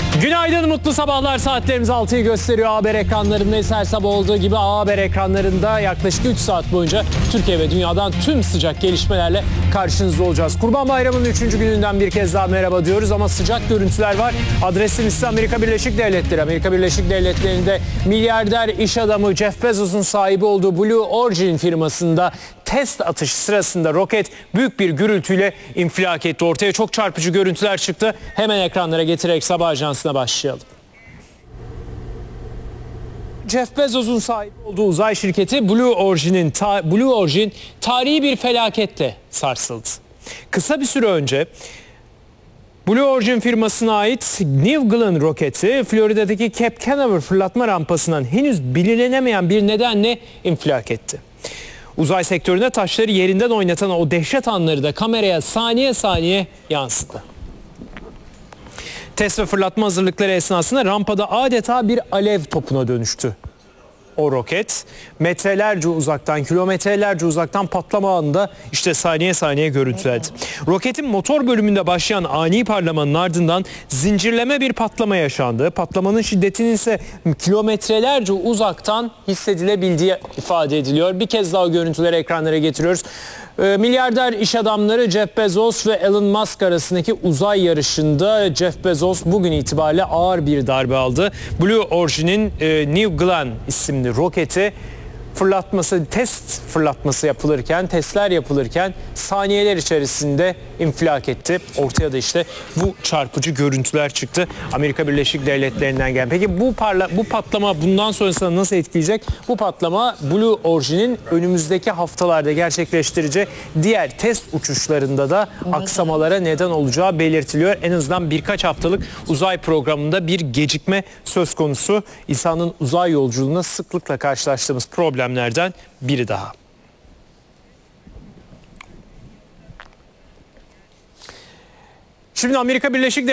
Günaydın, mutlu sabahlar. Saatlerimiz 6'yı gösteriyor. Haber ekranlarındayız. Her sabah olduğu gibi haber ekranlarında yaklaşık 3 saat boyunca Türkiye ve dünyadan tüm sıcak gelişmelerle karşınızda olacağız. Kurban Bayramı'nın 3. gününden bir kez daha merhaba diyoruz ama sıcak görüntüler var. Adresimiz ise Amerika Birleşik Devletleri. Amerika Birleşik Devletleri'nde milyarder iş adamı Jeff Bezos'un sahibi olduğu Blue Origin firmasında test atışı sırasında roket büyük bir gürültüyle infilak etti. Ortaya çok çarpıcı görüntüler çıktı. Hemen ekranlara getirerek sabah ajansına başlayalım. Jeff Bezos'un sahibi olduğu uzay şirketi Blue Origin tarihi bir felaketle sarsıldı. Kısa bir süre önce Blue Origin firmasına ait New Glenn roketi Florida'daki Cape Canaveral fırlatma rampasından henüz belirlenemeyen bir nedenle infilak etti. Uzay sektöründe taşları yerinden oynatan o dehşet anları da kameraya saniye saniye yansıdı. Test ve fırlatma hazırlıkları esnasında rampada adeta bir alev topuna dönüştü. O roket metrelerce uzaktan, kilometrelerce uzaktan patlama anında işte saniye saniye görüntülendi. Roketin motor bölümünde başlayan ani parlamanın ardından zincirleme bir patlama yaşandı. Patlamanın şiddetinin ise kilometrelerce uzaktan hissedilebildiği ifade ediliyor. Bir kez daha o görüntüleri ekranlara getiriyoruz. Milyarder iş adamları Jeff Bezos ve Elon Musk arasındaki uzay yarışında Jeff Bezos bugün itibariyle ağır bir darbe aldı. Blue Origin'in New Glenn isimli roketi testler yapılırken saniyeler içerisinde infilak etti. Ortaya da işte bu çarpıcı görüntüler çıktı Amerika Birleşik Devletleri'nden gelen. Peki bu patlama bundan sonrasında nasıl etkileyecek? Bu patlama Blue Origin'in önümüzdeki haftalarda gerçekleştireceği diğer test uçuşlarında da aksamalara neden olacağı belirtiliyor. En azından birkaç haftalık uzay programında bir gecikme söz konusu. İnsanın uzay yolculuğunda sıklıkla karşılaştığımız problemlerden biri daha. Şimdi Amerika Birleşik